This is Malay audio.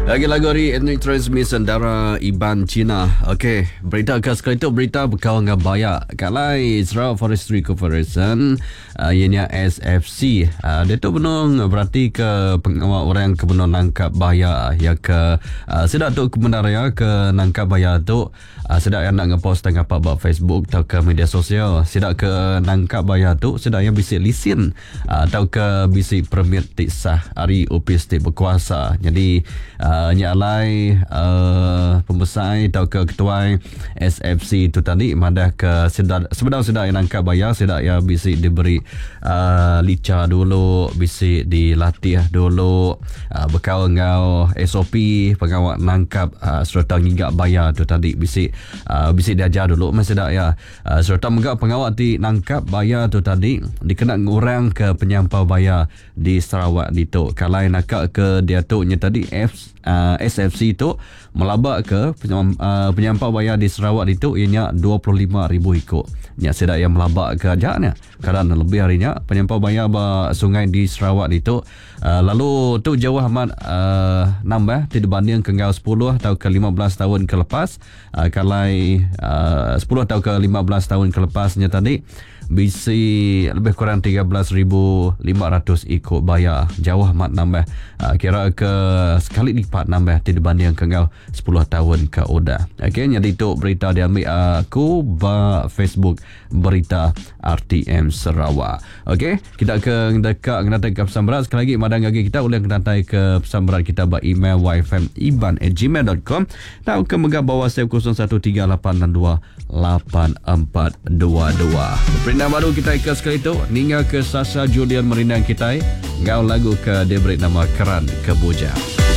Lagi lagu hari Ethnic Transmission Dara Iban Cina. Okey, berita khas kali itu berita berkawal dengan bayak. Kalai Sarawak Forestry Corporation, ianya SFC. Dia tu benung berarti ke pengawal orang ke benung nangkap bayak ya ke sedak tu kebenar ya ke nangkap bayak tu sedak yang nak ngepost tengah apa Facebook atau ke media sosial. Sedak ke nangkap bayak tu sedak yang bisi lisin atau ke bisi permit tik sah hari UPS tik berkuasa. Jadi nyalai pembesar atau ke ketua SFC tu tadi madah ke sebenarnya sudah yang nangkap bayar sudah ya bisi diberi lica dulu, bisi dilatih dulu berkau ngau SOP pengawal nangkap serta ngigak bayar tu tadi bisi diajar dulu masih dah ya serta menggak pengawal di nangkap bayar tu tadi dikena ngurang ke penyampau bayar di Sarawak di tu kalau nakak ke dia tu nya tadi SFC tu melabak ke penyampau bayar di Sarawak itu ianya 25,000 ikut. Nya sedak yang melabak ke ajaknya. Kadang lebih harinya penyampau bayar sungai di Sarawak itu lalu tu jauh amat nambah dibanding ke 10 atau ke 15 tahun ke lepas. Kalau 10 atau ke 15 tahun ke lepasnya tadi bisi lebih kurang 13,500 ikut bayar. Jauh amat nambah. Kira ke sekali lipat nambah dibanding ke 10 tahun ke udah. Okey, jadi itu berita diambil aku Facebook berita RTM Sarawak. Okey, kita ke dekat ke pesan berat sekali lagi madang lagi kita boleh kenatai ke pesan berat kita by email yfmiban@gmail.com atau ke megah bawah save 0138828422. Perintah baru kita ikat sekali itu Ninga ke Sasa Julian Merindang kita ngau lagu ke debret nama Keran Kebuja.